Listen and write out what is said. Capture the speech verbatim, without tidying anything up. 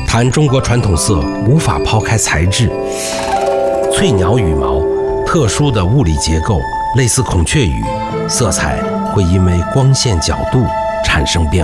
谈中国传统色，无法抛开材质。翠鸟羽毛，特殊的物理结构，类似孔雀羽，色彩会因为光线角度产生变